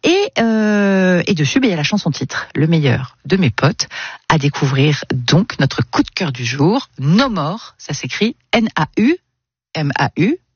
Et dessus, il y a la chanson titre, Le meilleur de mes potes, à découvrir donc notre coup de cœur du jour, No More, ça s'écrit N-A-U, M-A-U,